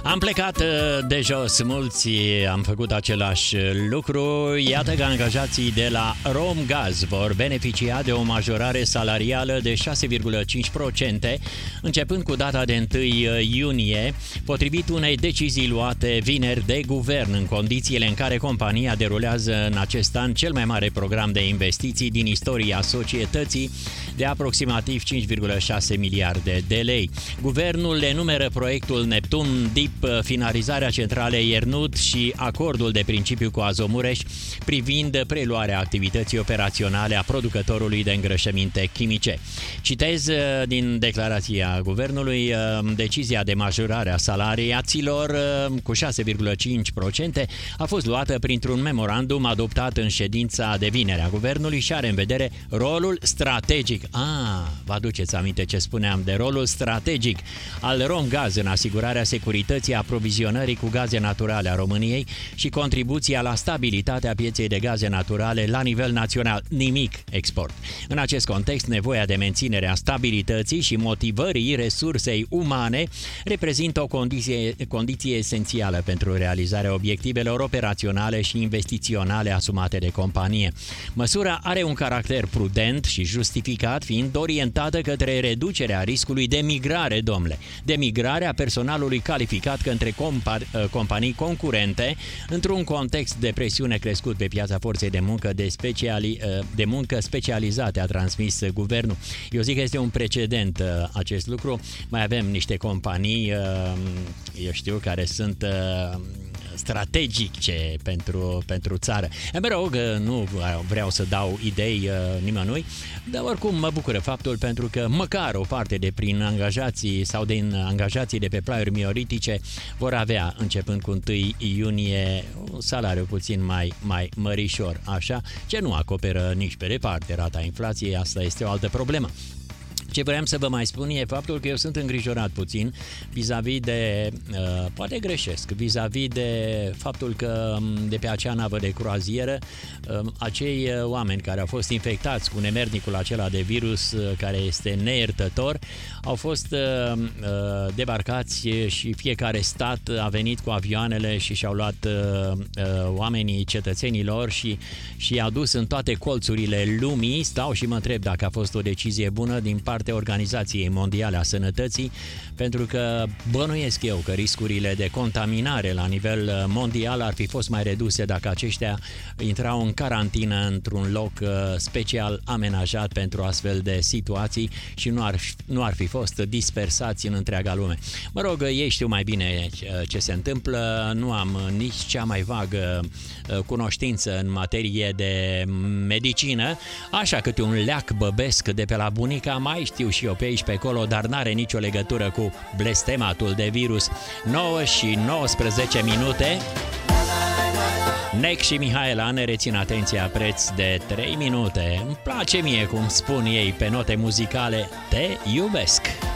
Am plecat de jos, mulți am făcut același lucru. Iată că angajații de la Romgaz vor beneficia de o majorare salarială de 6,5% începând cu data de 1 iunie, potrivit unei decizii luate vineri de guvern, în condițiile în care compania derulează în acest an cel mai mare program de investiții din istoria societății, de aproximativ 5,6 miliarde de lei. Guvernul enumeră proiectul Neptun Deep, finalizarea centralei Iernut și acordul de principiu cu Azomureș privind preluarea activității operaționale a producătorului de îngrășăminte chimice. Citez din declarația guvernului: decizia de majorare a salariaților cu 6,5% a fost luată printr-un memorandum adoptat în ședința de vineri a guvernului și are în vedere rolul strategic. Vă aduceți aminte ce spuneam de rolul strategic al Romgaz în asigurarea securității aprovizionării cu gaze naturale a României și contribuția la stabilitatea pieței de gaze naturale la nivel național. Nimic export. În acest context, nevoia de menținere a stabilității și motivării resursei umane reprezintă o condiție esențială pentru realizarea obiectivelor operaționale și investiționale asumate de companie. Măsura are un caracter prudent și justificat, fiind orientată către reducerea riscului de migrare, de migrare a personalului calificat către companii concurente într-un context de presiune crescut pe piața forței de muncă de muncă specializate, a transmis guvernul. Eu zic că este un precedent acest lucru. Mai avem niște companii, eu știu, care sunt strategice pentru țară. Mă rog, nu vreau să dau idei nimănui, dar oricum mă bucură faptul pentru că măcar o parte de prin angajații sau din angajații de pe plaiuri mioritice vor avea, începând cu 1 iunie, un salariu puțin mai mărișor, așa, ce nu acoperă nici pe departe rata inflației. Asta este o altă problemă. Ce vreau să vă mai spun e faptul că eu sunt îngrijorat puțin vis-a-vis de, poate greșesc, vis-a-vis de faptul că de pe acea navă de croazieră, acei oameni care au fost infectați cu nemernicul acela de virus care este neiertător, au fost debarcați și fiecare stat a venit cu avioanele și și-au luat oamenii, cetățenilor și i-a dus în toate colțurile lumii. Stau și mă întreb dacă a fost o decizie bună din partea Organizației Mondiale a Sănătății, pentru că bănuiesc eu că riscurile de contaminare la nivel mondial ar fi fost mai reduse dacă aceștia intrau în carantină într-un loc special amenajat pentru astfel de situații și nu ar fi fost dispersați în întreaga lume. Mă rog, ei știu mai bine ce se întâmplă, nu am nici cea mai vagă cunoștință în materie de medicină, așa câte un leac băbesc de pe la bunica mai știu și eu pe aici pe acolo, dar n-are nicio legătură cu blestematul de virus. 9 și 19 minute. Nec și Mihaela ne rețin atenția preț de 3 minute. Îmi place mie cum spun ei pe note muzicale: te iubesc.